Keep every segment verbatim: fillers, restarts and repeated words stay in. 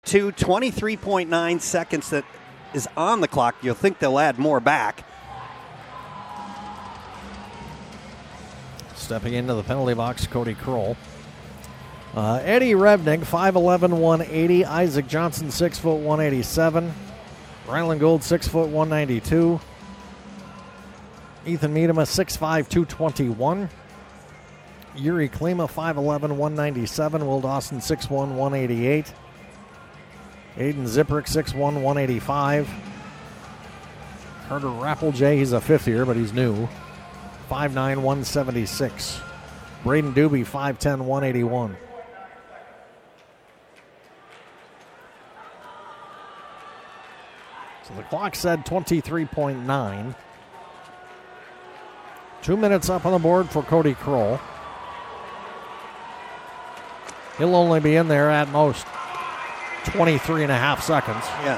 two, twenty-three point nine seconds that is on the clock. You'll think they'll add more back. Stepping into the penalty box, Cody Kroll. Uh, Eddie Rebnick, five eleven, one eighty. Isaac Johnson, six foot one eighty-seven. Rylan Gold, six foot one ninety-two. Ethan Miedema, six five, two twenty-one. Yuri Klima, five eleven, one ninety-seven. Will Dawson, six one, one eighty-eight. Aiden Ziprick, six one, one eighty-five. Carter Rappeljay, he's a fifth year, but he's new. five nine, one seventy-six. Braden Doobie, five ten, one eighty-one. So the clock said twenty-three point nine. Two minutes up on the board for Cody Kroll. He'll only be in there at most twenty-three and a half seconds. Yeah.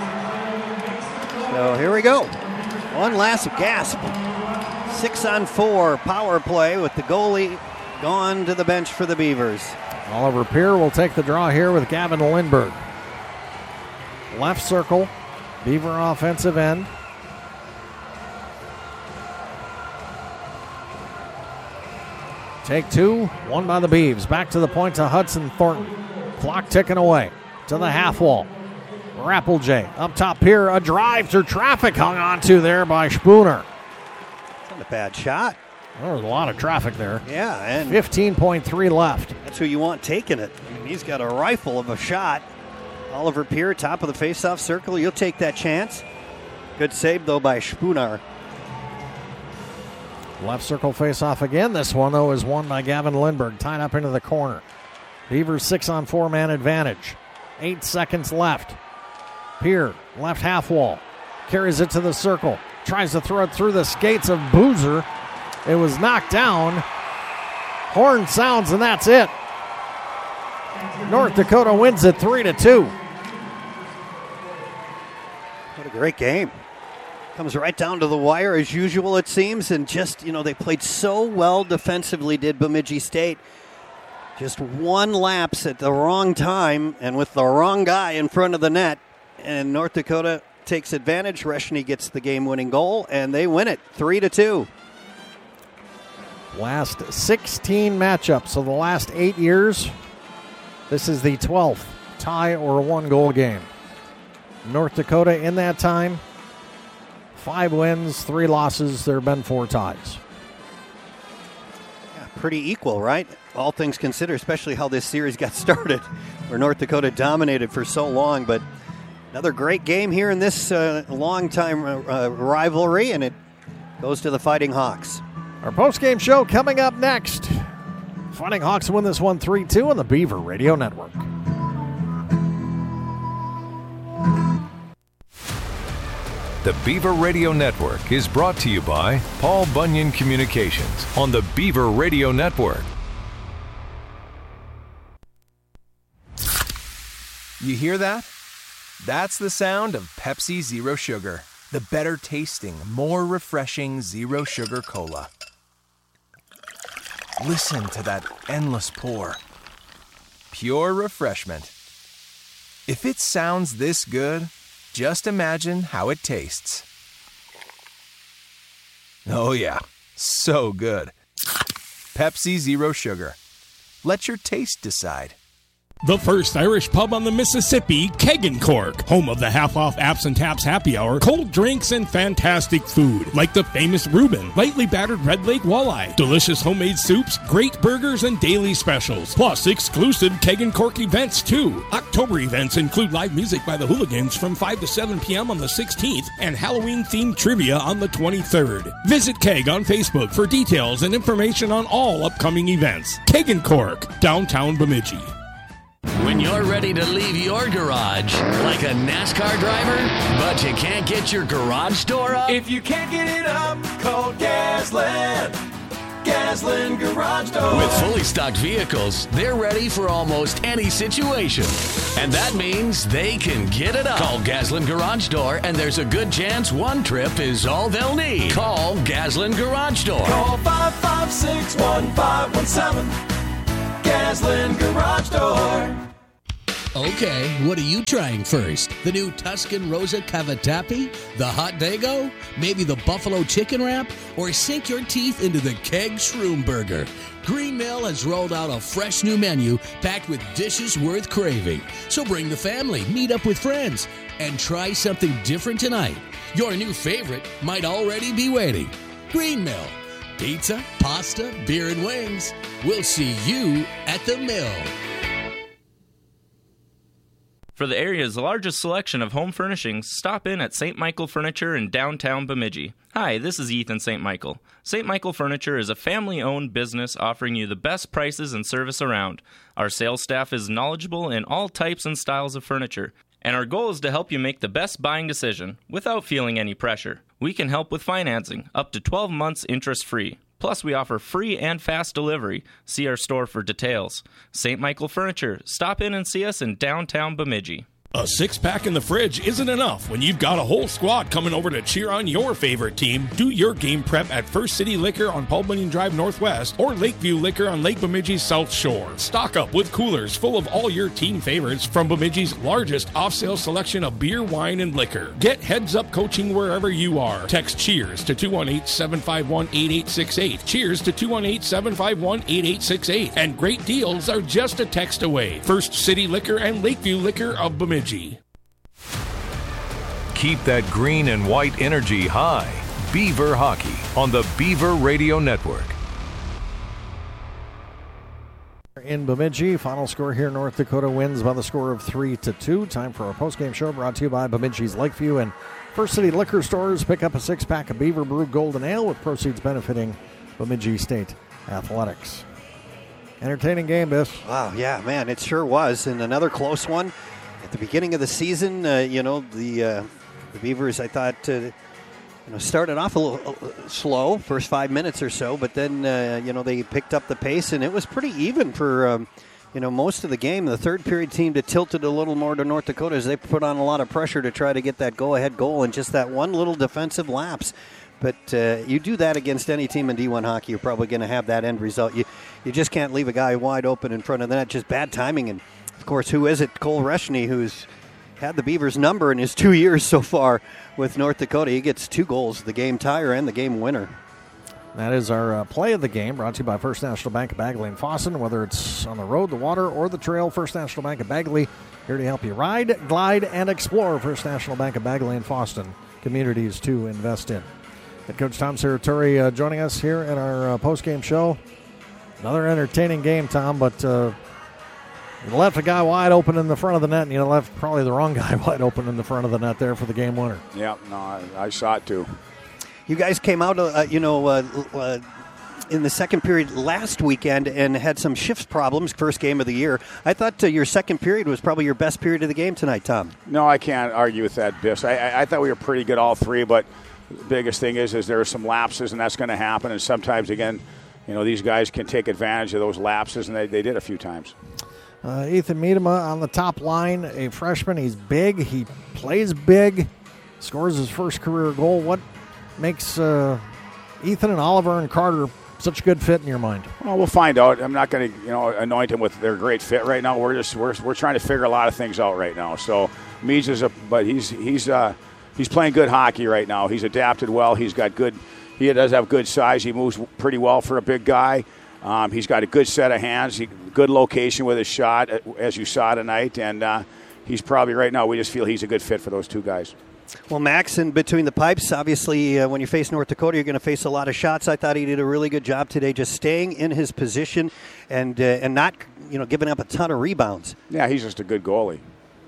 So here we go. One last gasp. Six on four power play with the goalie gone to the bench for the Beavers. Oliver Peer will take the draw here with Gavin Lindberg. Left circle, Beaver offensive end. Take two, one by the Beavs. Back to the point to Hudson Thornton. Clock ticking away to the half wall. Rappeljay up top here. A drive through traffic hung on to there by Spooner. Not a bad shot. There was a lot of traffic there. Yeah, and fifteen point three left. That's who you want taking it. I mean, he's got a rifle of a shot. Oliver Peer, top of the faceoff circle. You'll take that chance. Good save, though, by Spooner. Left circle face-off again. This one, though, is won by Gavin Lindberg, tied up into the corner. Beavers six on four man advantage. Eight seconds left. Peer, left half wall. Carries it to the circle. Tries to throw it through the skates of Boozer. It was knocked down. Horn sounds, and that's it. North Dakota wins it three to two. What a great game. Comes right down to the wire as usual, it seems, and just, you know, they played so well defensively, did Bemidji State. Just one lapse at the wrong time and with the wrong guy in front of the net, and North Dakota takes advantage. Reshny gets the game-winning goal, and they win it three to two. Last sixteen matchups of the last eight years. This is the twelfth tie or one-goal game. North Dakota in that time, five wins, three losses. There have been four ties. Yeah, pretty equal, right? All things considered, especially how this series got started, where North Dakota dominated for so long. But another great game here in this uh, long-time uh, rivalry, and it goes to the Fighting Hawks. Our post-game show coming up next. Fighting Hawks win this one three two on the Beaver Radio Network. The Beaver Radio Network is brought to you by Paul Bunyan Communications on the Beaver Radio Network. You hear that? That's the sound of Pepsi Zero Sugar, the better tasting, more refreshing zero sugar cola. Listen to that endless pour. Pure refreshment. If it sounds this good, just imagine how it tastes. Oh yeah, so good. Pepsi Zero Sugar. Let your taste decide. The first Irish pub on the Mississippi, Keg and Cork. Home of the half-off Apps and Taps happy hour, cold drinks, and fantastic food. Like the famous Reuben, lightly battered Red Lake walleye, delicious homemade soups, great burgers, and daily specials. Plus exclusive Keg and Cork events, too. October events include live music by the Hooligans from five to seven p.m. on the sixteenth and Halloween-themed trivia on the twenty-third. Visit Keg on Facebook for details and information on all upcoming events. Keg and Cork, downtown Bemidji. When you're ready to leave your garage like a NASCAR driver, but you can't get your garage door up? If you can't get it up, call Gasland. Gasland Garage Door. With fully stocked vehicles, they're ready for almost any situation. And that means they can get it up. Call Gasland Garage Door, and there's a good chance one trip is all they'll need. Call Gasland Garage Door. Call five five six, one five one seven. Gasland Garage Door. Okay, what are you trying first? The new Tuscan Rosa Cavatappi? The Hot Dago? Maybe the Buffalo Chicken Wrap? Or sink your teeth into the Keg Shroom Burger? Green Mill has rolled out a fresh new menu packed with dishes worth craving. So bring the family, meet up with friends, and try something different tonight. Your new favorite might already be waiting. Green Mill. Pizza, pasta, beer, and wings. We'll see you at the Mill. For the area's largest selection of home furnishings, stop in at Saint Michael Furniture in downtown Bemidji. Hi, this is Ethan Saint Michael. Saint Michael Furniture is a family-owned business offering you the best prices and service around. Our sales staff is knowledgeable in all types and styles of furniture, and our goal is to help you make the best buying decision without feeling any pressure. We can help with financing, up to twelve months interest-free. Plus, we offer free and fast delivery. See our store for details. Saint Michael Furniture. Stop in and see us in downtown Bemidji. A six-pack in the fridge isn't enough when you've got a whole squad coming over to cheer on your favorite team. Do your game prep at First City Liquor on Paul Bunyan Drive Northwest or Lakeview Liquor on Lake Bemidji's South Shore. Stock up with coolers full of all your team favorites from Bemidji's largest off-sale selection of beer, wine, and liquor. Get heads-up coaching wherever you are. Text CHEERS to two one eight, seven five one, eight eight six eight. CHEERS to two one eight, seven five one, eight eight six eight. And great deals are just a text away. First City Liquor and Lakeview Liquor of Bemidji. Keep that green and white energy high. Beaver Hockey on the Beaver Radio Network. In Bemidji, final score here, North Dakota wins by the score of three to two. Time for our postgame show brought to you by Bemidji's Lakeview and First City Liquor Stores. Pick up a six-pack of Beaver Brew Golden Ale with proceeds benefiting Bemidji State Athletics. Entertaining game, Biff. Wow, yeah, man, it sure was. And another close one. At the beginning of the season, uh, you know, the uh, the Beavers, I thought, uh, you know, started off a little uh, slow, first five minutes or so, but then, uh, you know, they picked up the pace, and it was pretty even for, um, you know, most of the game. The third period seemed to tilt it a little more to North Dakota as they put on a lot of pressure to try to get that go-ahead goal, and just that one little defensive lapse. But uh, you do that against any team in D one hockey, you're probably going to have that end result. You you just can't leave a guy wide open in front of the net, just bad timing. And of course, who is it? Cole Reshny, who's had the Beavers' number in his two years so far with North Dakota. He gets two goals, the game tire and the game winner. That is our uh, play of the game, brought to you by First National Bank of Bagley and Fosston. Whether it's on the road, the water, or the trail, First National Bank of Bagley here to help you ride, glide, and explore. First National Bank of Bagley and Fosston, communities to invest in. Head coach Tom Serratore uh, joining us here in our uh, post-game show. Another entertaining game, Tom, but uh, you left a guy wide open in the front of the net, and you left probably the wrong guy wide open in the front of the net there for the game winner. Yeah, no, I, I saw it too. You guys came out, uh, you know, uh, uh, in the second period last weekend and had some shift problems, first game of the year. I thought uh, your second period was probably your best period of the game tonight, Tom. No, I can't argue with that, Biff. I, I, I thought we were pretty good all three, but the biggest thing is, is there are some lapses, and that's going to happen. And sometimes, again, you know, these guys can take advantage of those lapses, and they, they did a few times. Uh, Ethan Miedema on the top line, a freshman. He's big. He plays big. Scores his first career goal. What makes uh, Ethan and Oliver and Carter such a good fit in your mind? Well, we'll find out. I'm not going to, you know, anoint them with their great fit right now. We're just we're we're trying to figure a lot of things out right now. So Meads is a, but he's he's uh, he's playing good hockey right now. He's adapted well. He's got good. He does have good size. He moves pretty well for a big guy. Um, he's got a good set of hands. He, good location with his shot, as you saw tonight. And uh, he's probably right now. We just feel he's a good fit for those two guys. Well, Max, in between the pipes, obviously, uh, when you face North Dakota, you're going to face a lot of shots. I thought he did a really good job today, just staying in his position and uh, and not, you know, giving up a ton of rebounds. Yeah, he's just a good goalie.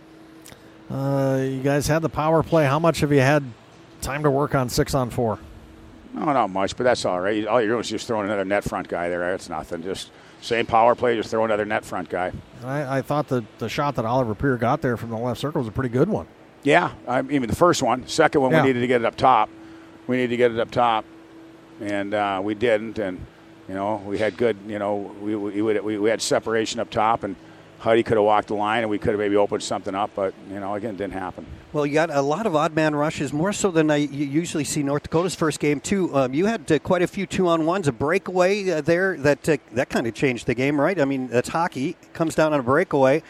Uh, you guys had the power play. How much have you had time to work on six on four? No, not much, but that's all right. All you're doing is just throwing another net front guy there. That's nothing. Just same power play, just throw another net front guy. I, I thought the the shot that Oliver Peer got there from the left circle was a pretty good one. Yeah, I mean the first one. Second one, yeah. We needed to get it up top. We needed to get it up top, and uh, we didn't. And you know, we had good. You know, we we we, we had separation up top, and Huddy could have walked the line, and we could have maybe opened something up. But you know, again, it didn't happen. Well, you got a lot of odd man rushes, more so than I you usually see North Dakota's first game too. Um, you had uh, quite a few two on ones, a breakaway uh, there that uh, that kind of changed the game, right? I mean, that's hockey. It comes down on a breakaway.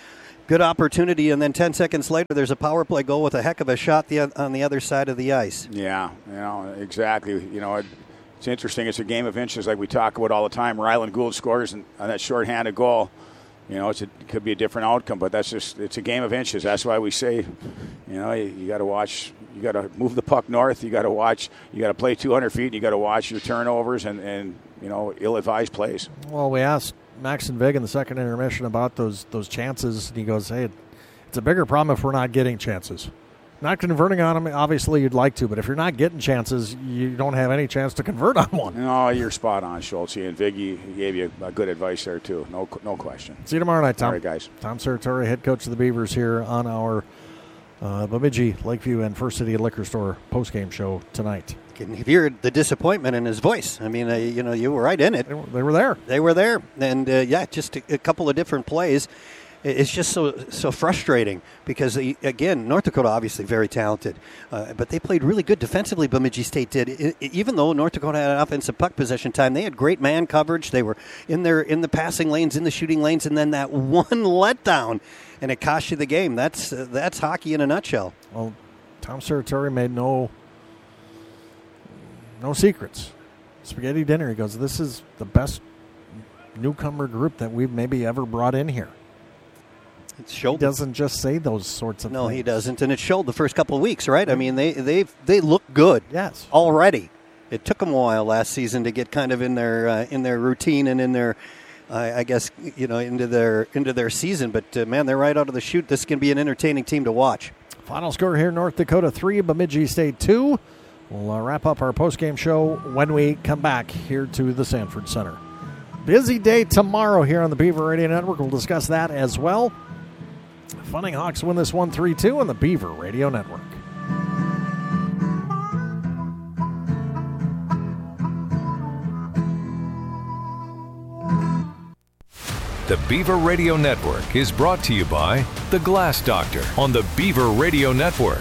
good opportunity, and then ten seconds later, there's a power play goal with a heck of a shot the, on the other side of the ice. Yeah, you know, exactly. You know, it, it's interesting. It's a game of inches like we talk about all the time. Ryland Gould scores on that shorthanded goal. You know, it's a, it could be a different outcome, but that's just, it's a game of inches. That's why we say, you know, you, you got to watch, you got to move the puck north, you got to watch, you got to play two hundred feet, you got to watch your turnovers and, and, you know, ill-advised plays. Well, we asked Maxon Vig in the second intermission about those those chances, and he goes, hey, it's a bigger problem if we're not getting chances. Not converting on them, obviously you'd like to, but if you're not getting chances, you don't have any chance to convert on one. No, you're spot on, Schultze. And Viggy gave you a good advice there, too. No no question. See you tomorrow night, Tom. All right, guys. Tom Serratore, head coach of the Beavers, here on our uh, Bemidji, Lakeview, and First City Liquor Store postgame show tonight. You can hear the disappointment in his voice. I mean, uh, you know, you were right in it. They were, they were there. They were there. And, uh, yeah, just a, a couple of different plays. It's just so so frustrating because, again, North Dakota obviously very talented, uh, but they played really good defensively, Bemidji State did. It, it, even though North Dakota had an offensive puck possession time, they had great man coverage. They were in their in the passing lanes, in the shooting lanes, and then that one letdown, and it cost you the game. That's uh, that's hockey in a nutshell. Well, Tom Serratore made no no secrets. Spaghetti dinner, he goes, this is the best newcomer group that we've maybe ever brought in here. It showed. He doesn't just say those sorts of no, things. No, he doesn't, and it showed the first couple of weeks, right? I mean, they they they look good. Yes, already. It took them a while last season to get kind of in their uh, in their routine and in their, uh, I guess, you know, into their into their season. But uh, man, they're right out of the chute. This can be an entertaining team to watch. Final score here: North Dakota three, Bemidji State two. We'll uh, wrap up our postgame show when we come back here to the Sanford Center. Busy day tomorrow here on the Beaver Radio Network. We'll discuss that as well. Funning Hawks win this one three two on the Beaver Radio Network. The Beaver Radio Network is brought to you by The Glass Doctor on the Beaver Radio Network.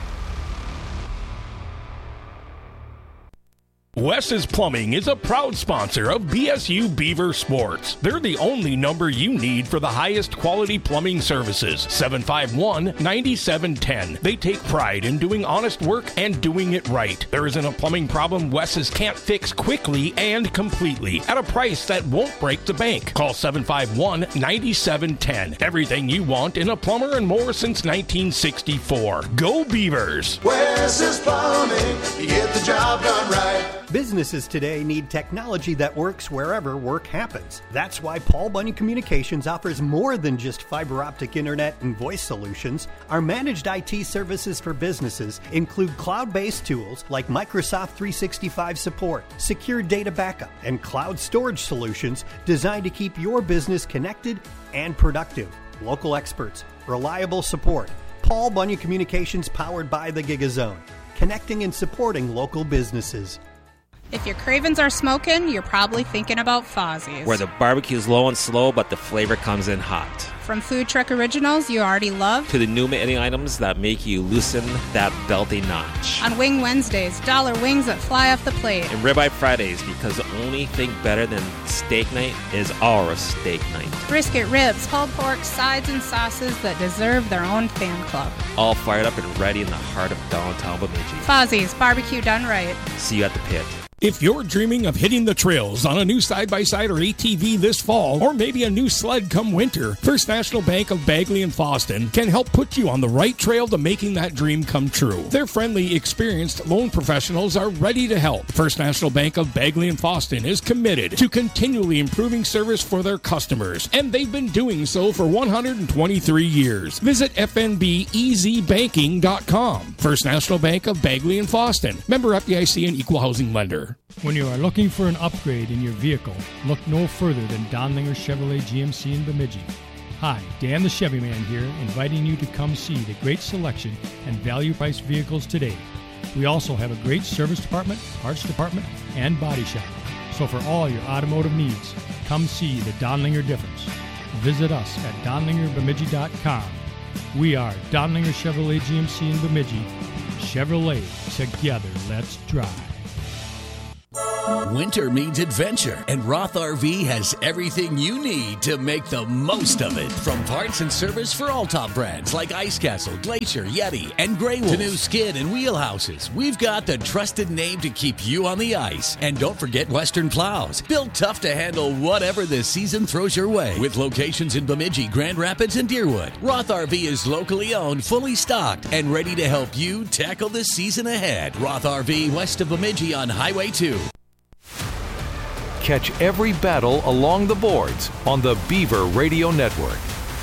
Wes's Plumbing is a proud sponsor of B S U Beaver Sports. They're the only number you need for the highest quality plumbing services. seven five one, nine seven one zero. They take pride in doing honest work and doing it right. There isn't a plumbing problem Wes's can't fix quickly and completely at a price that won't break the bank. Call seven five one, nine seven one zero. Everything you want in a plumber and more since nineteen sixty-four. Go Beavers! Wes's Plumbing, you get the job done right. Businesses today need technology that works wherever work happens. That's why Paul Bunyan Communications offers more than just fiber optic internet and voice solutions. Our managed I T services for businesses include cloud-based tools like Microsoft three sixty-five support, secure data backup, and cloud storage solutions designed to keep your business connected and productive. Local experts, reliable support. Paul Bunyan Communications, powered by the GigaZone, connecting and supporting local businesses. If your cravings are smoking, you're probably thinking about Fozzie's, where the barbecue's low and slow, but the flavor comes in hot. From food truck originals you already love, to the new menu items that make you loosen that belty notch. On Wing Wednesdays, dollar wings that fly off the plate. And Ribeye Fridays, because the only thing better than steak night is our steak night. Brisket ribs, pulled pork, sides, and sauces that deserve their own fan club. All fired up and ready in the heart of downtown Bemidji. Fozzie's, barbecue done right. See you at the pit. If you're dreaming of hitting the trails on a new side-by-side or A T V this fall, or maybe a new sled come winter, First National Bank of Bagley and Fosston can help put you on the right trail to making that dream come true. Their friendly, experienced loan professionals are ready to help. First National Bank of Bagley and Fosston is committed to continually improving service for their customers, and they've been doing so for one hundred twenty-three years. Visit f n b e z banking dot com. First National Bank of Bagley and Fosston. Member F D I C and Equal Housing Lender. When you are looking for an upgrade in your vehicle, look no further than Donlinger Chevrolet G M C in Bemidji. Hi, Dan the Chevy Man here, inviting you to come see the great selection and value-priced vehicles today. We also have a great service department, parts department, and body shop. So for all your automotive needs, come see the Donlinger difference. Visit us at donlinger bemidji dot com. We are Donlinger Chevrolet G M C in Bemidji. Chevrolet, together let's drive. Winter means adventure, and Roth R V has everything you need to make the most of it. From parts and service for all top brands like Ice Castle, Glacier, Yeti, and Grey Wolf to new skid and wheelhouses, we've got the trusted name to keep you on the ice. And don't forget Western Plows, built tough to handle whatever this season throws your way. With locations in Bemidji, Grand Rapids, and Deerwood, Roth R V is locally owned, fully stocked, and ready to help you tackle the season ahead. Roth R V west of Bemidji on Highway two. Catch every battle along the boards on the Beaver Radio Network.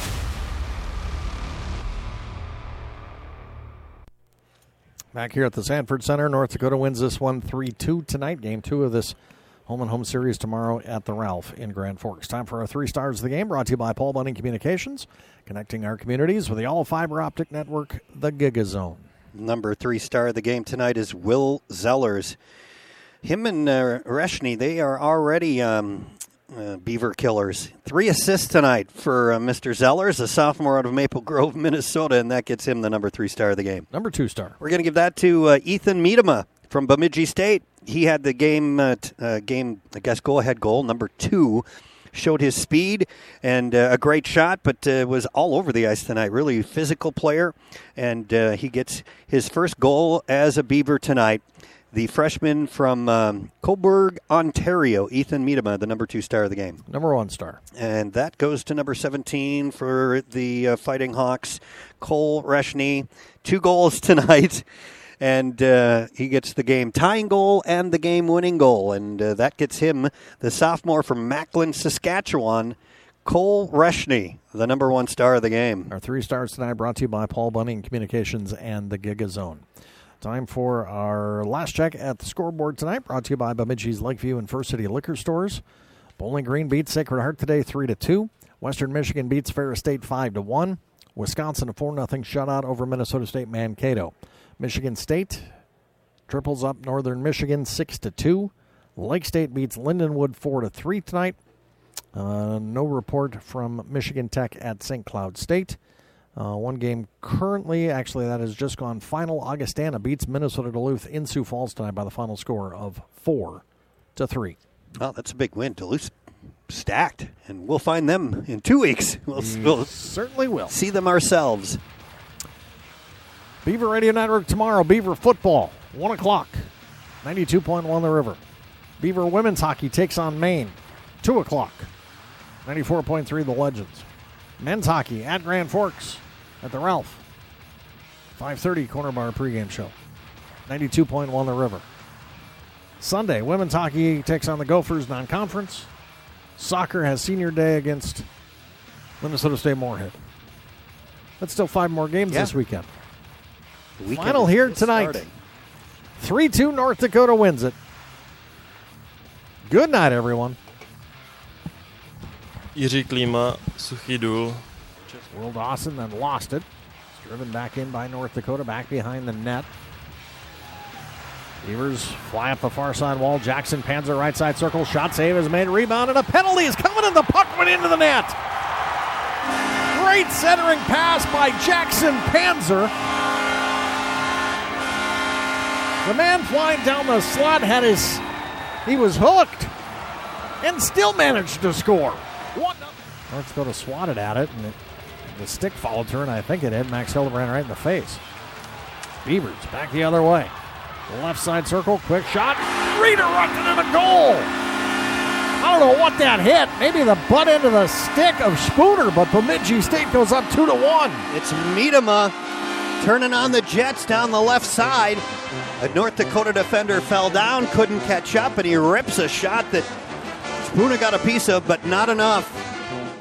Back here at the Sanford Center, North Dakota wins this one three two tonight. Game two of this home and home series tomorrow at the Ralph in Grand Forks. Time for our three stars of the game, brought to you by Paul Bunning Communications, connecting our communities with the all-fiber optic network, the GigaZone. Number three star of the game tonight is Will Zellers. Him and uh, Reshny, they are already um, uh, Beaver killers. Three assists tonight for uh, Mister Zellers, a sophomore out of Maple Grove, Minnesota, and that gets him the number three star of the game. Number two star. We're going to give that to uh, Ethan Miedema from Bemidji State. He had the game, uh, t- uh, game I guess, go-ahead goal, number two. Showed his speed and uh, a great shot, but uh, was all over the ice tonight. Really physical player, and uh, he gets his first goal as a Beaver tonight. The freshman from um, Cobourg, Ontario, Ethan Miedema, the number two star of the game. Number one star. And that goes to number seventeen for the uh, Fighting Hawks, Cole Reshny. Two goals tonight, and uh, he gets the game-tying goal and the game-winning goal. And uh, that gets him, the sophomore from Macklin, Saskatchewan, Cole Reshny, the number one star of the game. Our three stars tonight brought to you by Paul Bunning Communications and the GigaZone. Time for our last check at the scoreboard tonight, brought to you by Bemidji's Lakeview and First City Liquor Stores. Bowling Green beats Sacred Heart today three to two. Western Michigan beats Ferris State five to one. Wisconsin a four nothing shutout over Minnesota State Mankato. Michigan State triples up Northern Michigan six to two. Lake State beats Lindenwood four to three tonight. Uh, no report from Michigan Tech at Saint Cloud State. Uh, one game currently, actually, that has just gone final. Augustana beats Minnesota Duluth in Sioux Falls tonight by the final score of four to three. Well, that's a big win. Duluth stacked, and we'll find them in two weeks. We'll, We we'll certainly will. see them ourselves. Beaver Radio Network tomorrow. Beaver football, one o'clock, ninety-two point one The River. Beaver women's hockey takes on Maine, two o'clock, ninety-four point three The Legends. Men's hockey at Grand Forks at the Ralph, five thirty Corner Bar pregame show, ninety-two point one The River. Sunday, women's hockey takes on the Gophers non-conference. Soccer has senior day against Minnesota State Moorhead. That's still five more games Yeah. this weekend. The weekend Final is here just tonight. starting. three two North Dakota wins it. Good night, everyone. Jiří Klima, Suchý Důl. Will Dawson then lost it. It's driven back in by North Dakota, back behind the net. Beavers fly up the far side wall. Jackson Panzer right side circle. Shot save is made. Rebound and a penalty is coming, and the puck went into the net. Great centering pass by Jackson Panzer. The man flying down the slot had his, he was hooked and still managed to score. One. North Dakota swatted at it, and it, the stick followed through, and I think it hit Max Hildebrand right in the face. Beavers back the other way. Left side circle, quick shot. Redirected and a goal. I don't know what that hit. Maybe the butt end of the stick of Spooner, but Bemidji State goes up two to one. It's Miedema turning on the Jets down the left side. A North Dakota defender fell down, couldn't catch up, and he rips a shot that Spooner got a piece of, but not enough.